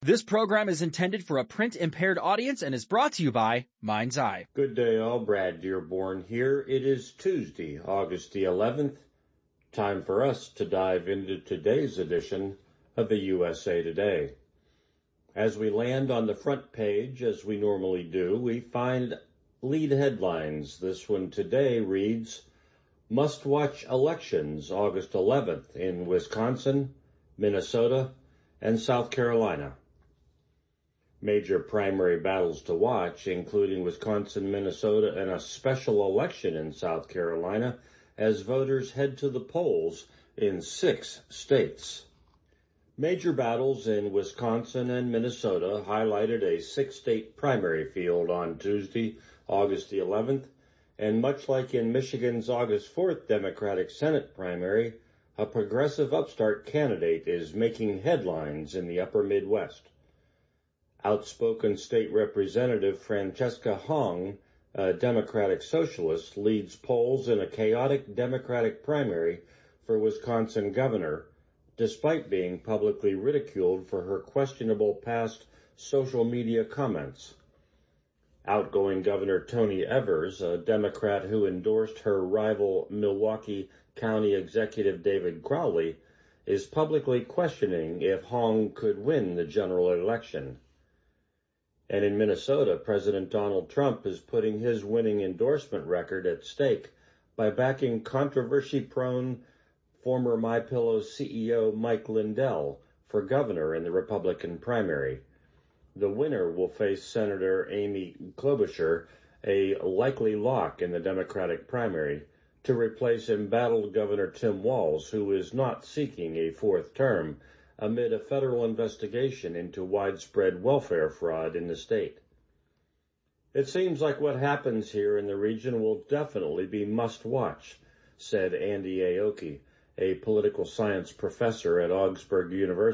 This program is intended for a print-impaired audience and is brought to you by Mind's Eye. Good day all, Brad Dearborn here. It is Tuesday, August the 11th. Time for us to dive into today's edition of the USA Today. As we land on the front page, as we normally do, we find lead headlines. This one today reads, Must-Watch Elections August 11th in Wisconsin, Minnesota, and South Carolina. Major primary battles to watch, including Wisconsin, Minnesota, and a special election in South Carolina as voters head to the polls in 6 states. Major battles in Wisconsin and Minnesota highlighted a 6-state primary field on Tuesday, August the 11th, and much like in Michigan's August 4th Democratic Senate primary, a progressive upstart candidate is making headlines in the upper Midwest. Outspoken state representative Francesca Hong, a Democratic socialist, leads polls in a chaotic Democratic primary for Wisconsin governor, despite being publicly ridiculed for her questionable past social media comments. Outgoing Governor Tony Evers, a Democrat who endorsed her rival Milwaukee County Executive David Crowley, is publicly questioning if Hong could win the general election. And in Minnesota, President Donald Trump is putting his winning endorsement record at stake by backing controversy-prone former MyPillow CEO Mike Lindell for governor in the Republican primary. The winner will face Senator Amy Klobuchar, a likely lock in the Democratic primary, to replace embattled Governor Tim Walz, who is not seeking a 4th term, amid a federal investigation into widespread welfare fraud in the state. It seems like what happens here in the region will definitely be must-watch, said Andy Aoki, a political science professor at Augsburg University.